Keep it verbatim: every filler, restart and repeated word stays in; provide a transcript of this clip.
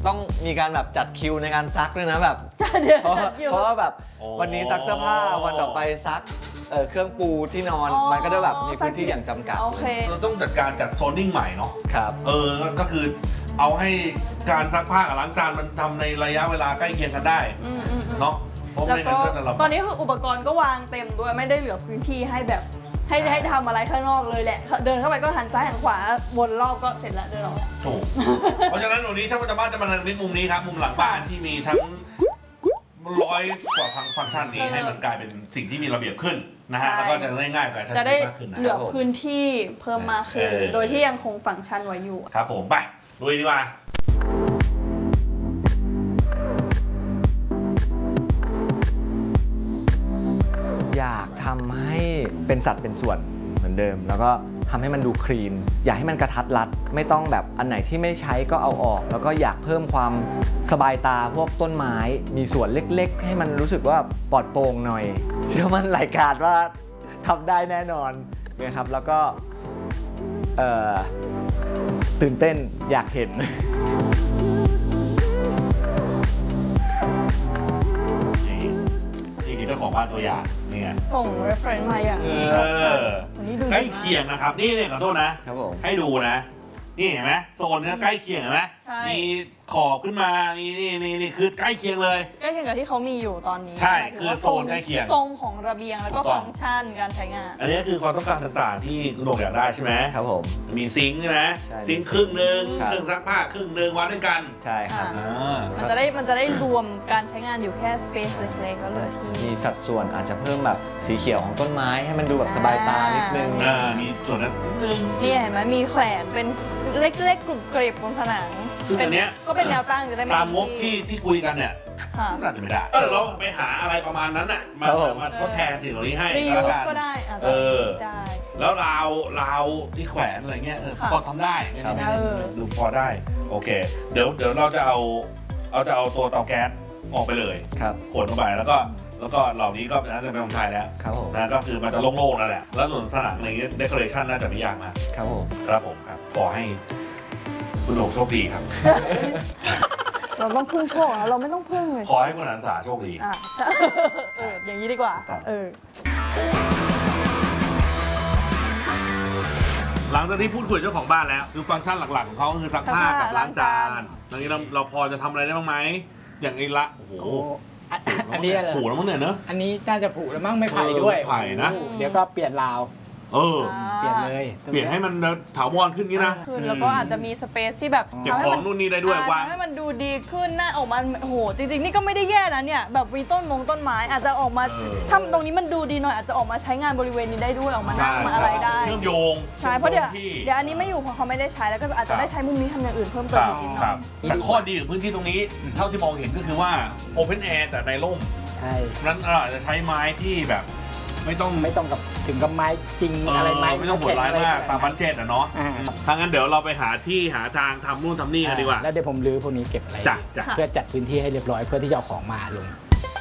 ต้องมีการแบบจัดคิวในการซักด้วยนะแบบเพราะเพราะว่าแบบวันนี้ซักเสื้อผ้าวันต่อไปซักเครื่องปูที่นอนมันก็จะแบบมีพื้นที่อย่างจำกัดเราต้องจัดการจัดโซนนิ่งใหม่เนาะครับเออก็คือเอาให้การซักผ้ากับล้างจานมันทำในระยะเวลาใกล้เคียงกันได้เนาะแล้วก็ตอนนี้คืออุปกรณ์ก็วางเต็มด้วยไม่ได้เหลือพื้นที่ให้แบบให้ให้ทำอะไรข้างนอกเลยแหละเดินเข้าไปก็หันซ้ายหันขวาวนรอบก็เสร็จแล้วเดินออกแล้วถูกเพราะฉะนั้นวันนี้ช่างประจำบ้านจะมาในมุมนี้ครับมุมหลังบ้านที่มีทั้งร้อยกว่าฟังก์ชันนี้ให้มันกลายเป็นสิ่งที่มีระเบียบขึ้นนะฮะแล้วก็จะได้ง่ายกว่าจะได้เหลือพื้นที่เพิ่มมากขึ้นโดยที่ยังคงฟังก์ชันไว้อยู่ครับผมไปลุยดีกว่าอยากทำให้เป็นสัดเป็นส่วนเหมือนเดิมแล้วก็ทำให้มันดูคลีนอยากให้มันกระทัดรัดไม่ต้องแบบอันไหนที่ไม่ใช้ก็เอาออกแล้วก็อยากเพิ่มความสบายตาพวกต้นไม้มีส่วนเล็กๆให้มันรู้สึกว่าปลอดโปร่งหน่อยเชื่อมั่นรายการว่าทำได้แน่นอนนะครับแล้วก็ตื่นเต้นอยากเห็นเจ้าของบ้านตัวอย่างนี่ไงส่ง reference มาอย่างใกล้เคียงนะครับนี่เนี่ยขอโทษนะให้ดูนะนี่เห็นไหมโซนนี้ใกล้เคียงเห็นไหมมีขอบขึ้นมานี่นี่นี่นี่คือใกล้เคียงเลยใกล้เคียงกับที่เขามีอยู่ตอนนี้ใช่คือโซนใกล้เคียงทรงของระเบียงแล้วก็ฟังก์ชันการใช้งานอันนี้คือความต้องการต่างๆที่คุณโด่งอยากได้ใช่ไหมครับผมมีซิงค์ใช่ไหมซิงค์ครึ่งหนึ่งเครื่องซักผ้าครึ่งหนึ่งวางด้วยกันใช่ครับมันจะได้มันจะได้รวมการใช้งานอยู่แค่สเปซเล็กๆก็เหลือที่มีสัดส่วนอาจจะเพิ่มแบบสีเขียวของต้นไม้ให้มันดูแบบสบายตานิดนึงมีส่วนนั้นนิดนึงนี่เห็นไหมมีแขวนเป็นเล็กๆกรุบกริบบนผนังซึ่งอันเนี้ยก็เป็นแนวตั้งจะได้ตามงบที่ที่คุยกันเนี่ยน่าจะไม่ได้ก็เราไปหาอะไรประมาณนั้นน่ะมามาทดแทนสิ่งเหล่านี้ให้แล้วกันก็ได้เออแล้วราวราวที่แขวนอะไรเงี้ยพอทำได้ดูพอได้โอเคเดี๋ยวเดี๋ยวเราจะเอาเราจะเอาตัวเตาแก๊สออกไปเลยขนออกไปแล้วก็แล้วก็เหล่านี้ก็น่าจะเป็นของไทยแล้วนะก็คือมันจะโล่งๆนั่นแหละแล้วส่วนผนังอะไรเงี้ยเดคอเรชั่นน่าจะไม่ยากมากครับผมครับผมครับขอให้คุณโด่งโชคดีครับเราต้องพึ่งโชคนะเราไม่ต้องพึ่งเลยขอให้คุณอันสาโชคดีอ่ะเอออย่างนี้ดีกว่าเออหลังจากที่พูดคุยเจ้าของบ้านแล้วคือฟังก์ชันหลักๆของเขาคือซักผ้ากับล้างจานตอนนี้เราเราพอจะทำอะไรได้บ้างไหมอย่างไอ้ละโอ้โหอันนี้อะไรผูแล้วมั้งเนี่ยเนอะอันนี้น่าจะผูแล้วมั้งไม่ไผ่ด้วยไผ่นะเดี๋ยวก็เปลี่ยนราวเออเปลี่ยนเลยเปลี่ยนให้มันถาวรขึ้นงี้นะแล้วก็อาจจะมีสเปซที่แบบเก็บของนู่นนี่ได้ด้วยวางให้มันดูดีขึ้นหน้าออกมาโอ้โหจริงๆนี่ก็ไม่ได้แย่นะเนี่ยแบบมีต้นมงต้นไม้อาจจะออกมาทำตรงนี้มันดูดีหน่อยอาจจะออกมาใช้งานบริเวณนี้ได้ด้วยออกมานั่งมาอะไรได้เชื่อมโยงใช่เพราะเดี๋ยวเดี๋ยวอันนี้ไม่อยู่เพราะเขาไม่ได้ใช้แล้วก็อาจจะได้ใช้มุมนี้ทำอย่างอื่นเพิ่มเติมอีกนิดหน่อยแต่ข้อดีของพื้นที่ตรงนี้เท่าที่มองเห็นก็คือว่าโอเพนแอร์แต่ในร่มใช่นั้นเราอาจจะใช้ไม้ที่แบบไม่ต้องไม่ต้องกับถึงกับไม้จริงอะไรไม้ไม่ต้องโหดร้ายมากตามบัดเจ็ตอ่ะเนาะถ้างั้นเดี๋ยวเราไปหาที่หาทางทำนู่นทำนี่กันดีกว่าแล้วเดี๋ยวผมรื้อพวกนี้เก็บอะไรเพื่อจัดพื้นที่ให้เรียบร้อยเพื่อที่จะเอาของมาลง